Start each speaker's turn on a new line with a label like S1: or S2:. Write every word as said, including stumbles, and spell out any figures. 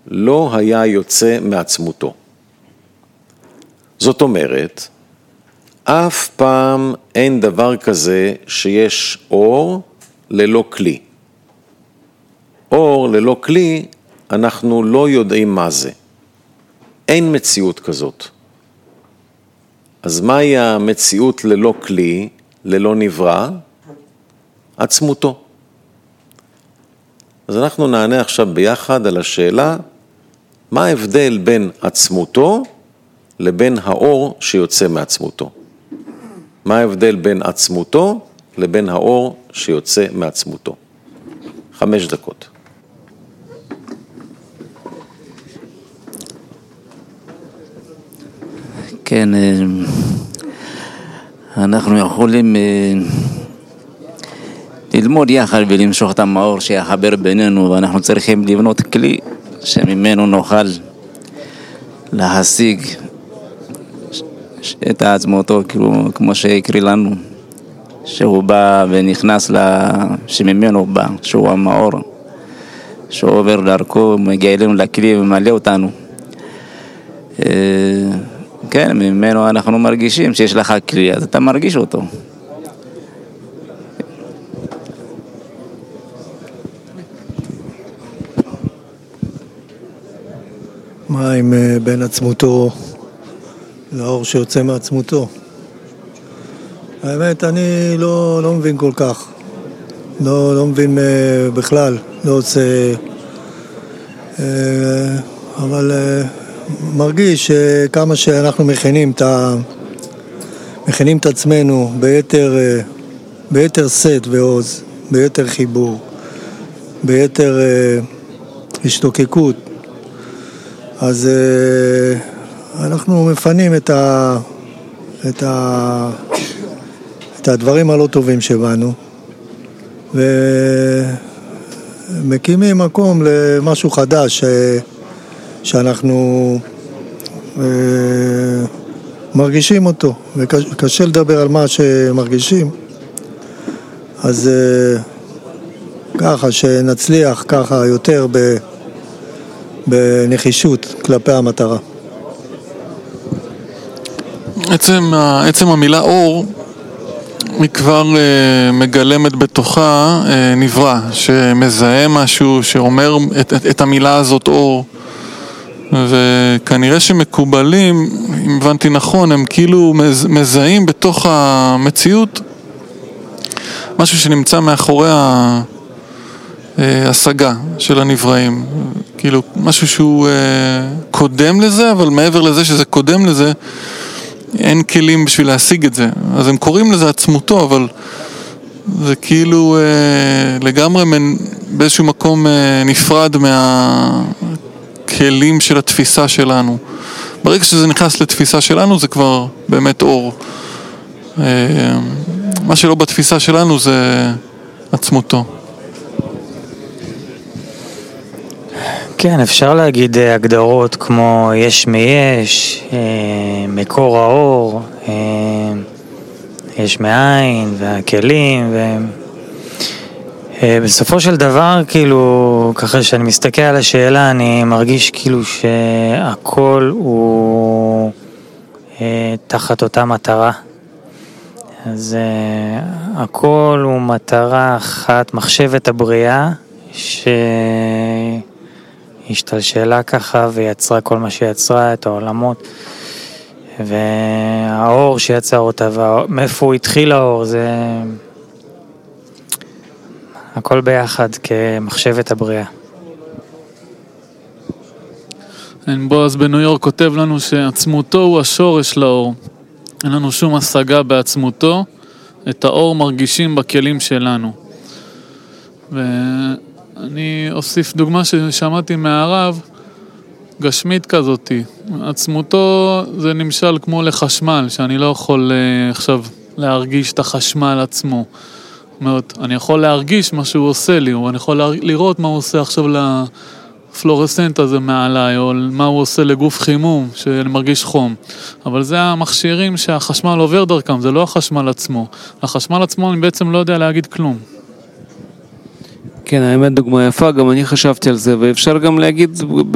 S1: לא היה יוצא מעצמותו. זאת אומרת, אף פעם אין דבר כזה שיש אור ללא כלי. אור ללא כלי, אנחנו לא יודעים מה זה. אין מציאות כזאת. אז מהי המציאות ללא כלי, ללא נברא? עצמותו. אז אנחנו נענה עכשיו ביחד על השאלה, מה ההבדל בין עצמותו לבין האור שיוצא מעצמותו? מה ההבדל בין עצמותו לבין האור שיוצא מעצמותו? חמש דקות.
S2: כן, אנחנו יכולים ללמוד יחד ולמשוך את המאור שיחבר בינינו, ואנחנו צריכים לבנות כלי שממנו נוכל להשיג את עצמותו, כאילו, כמו שהקריא לנו, שהוא בא ונכנס, שממנו בא, שהוא המאור, שהוא עובר דרכו, מגיע אלינו לכלי ומלא אותנו. כן, ממנו אנחנו מרגישים שיש לך כלי, אז אתה מרגיש אותו.
S3: מה עם בין עצמותו לאור שיוצא מעצמותו? האמת, אני לא, לא מבין כל כך. לא, לא מבין בכלל. לא עושה... אבל מרגיש שכמה שאנחנו מכינים את, ה... מכינים את עצמנו ביתר, ביתר סט ועוז, ביתר חיבור, ביתר השתוקקות, אז אנחנו מפנים את ה... את ה... את הדברים הלא טובים שבנו, ומקימים מקום למשהו חדש ש... שאנחנו מרגישים אותו, וקשה לדבר על מה שמרגישים, אז ככה שנצליח ככה יותר בנחישות כלפי המטרה.
S4: עצם, עצם המילה אור היא כבר מגלמת בתוכה נברא, שמזהה משהו, שאומר את, את, את המילה הזאת אור, וכנראה שמקובלים, אם הבנתי נכון, הם כאילו מזהים בתוך המציאות משהו שנמצא מאחורי ההשגה של הנבראים, כאילו משהו שהוא קודם לזה, אבל מעבר לזה שזה קודם לזה, אין כלים בשביל להשיג את זה. אז הם קוראים לזה עצמותו, אבל זה כאילו לגמרי באיזשהו מקום נפרד מהכלים של התפיסה שלנו. ברגע שזה נכנס לתפיסה שלנו זה כבר באמת אור. מה שלא בתפיסה שלנו זה עצמותו.
S5: כן, אפשר להגיד הגדרות כמו יש מיש, מקור האור, יש מאין והכלים, ובסופו של דבר, כאילו, ככה שאני מסתכל על השאלה, אני מרגיש כאילו שהכל הוא תחת אותה מטרה. אז הכל הוא מטרה אחת, מחשבת הבריאה, ש... השתלשלה ככה ויצרה כל מה שיצרה, את העולמות, והאור שיצר אותה, ומאיפה הוא התחיל האור, זה הכל ביחד כמחשבת הבריאה.
S4: בועז בניו יורק כותב לנו שעצמותו הוא השורש לאור. אין לנו שום השגה בעצמותו, את האור מרגישים בכלים שלנו. ו... אני אוסיף דוגמה ששמעתי מהרב, גשמית כזאתי. עצמותו זה נמשל כמו לחשמל, שאני לא יכול uh, עכשיו להרגיש את החשמל עצמו. זאת אומרת, אני יכול להרגיש מה שהוא עושה לי, או אני יכול לראות מה הוא עושה עכשיו לפלורסנט הזה מעליי, או מה הוא עושה לגוף חימום, שאני מרגיש חום. אבל זה המכשירים שהחשמל עובר דרכם, זה לא החשמל עצמו. החשמל עצמו אני בעצם לא יודע להגיד כלום.
S6: כן, האמת דוגמה יפה, גם אני חשבתי על זה, ואפשר גם להגיד